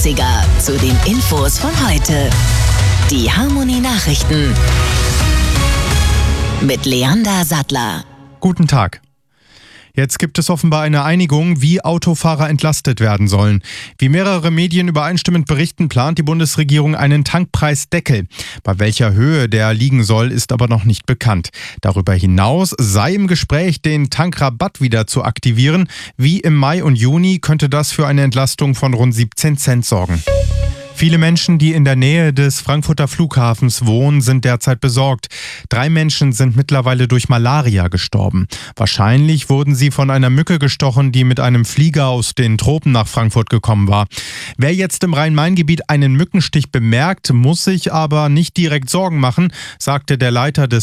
Klassiker zu den Infos von heute. Die Harmonie Nachrichten mit Leander Sattler. Guten Tag. Jetzt gibt es offenbar eine Einigung, wie Autofahrer entlastet werden sollen. Wie mehrere Medien übereinstimmend berichten, plant die Bundesregierung einen Tankpreisdeckel. Bei welcher Höhe der liegen soll, ist aber noch nicht bekannt. Darüber hinaus sei im Gespräch, den Tankrabatt wieder zu aktivieren. Wie im Mai und Juni könnte das für eine Entlastung von rund 17 Cent sorgen. Viele Menschen, die in der Nähe des Frankfurter Flughafens wohnen, sind derzeit besorgt. 3 Menschen sind mittlerweile durch Malaria gestorben. Wahrscheinlich wurden sie von einer Mücke gestochen, die mit einem Flieger aus den Tropen nach Frankfurt gekommen war. Wer jetzt im Rhein-Main-Gebiet einen Mückenstich bemerkt, muss sich aber nicht direkt Sorgen machen, sagte der Leiter des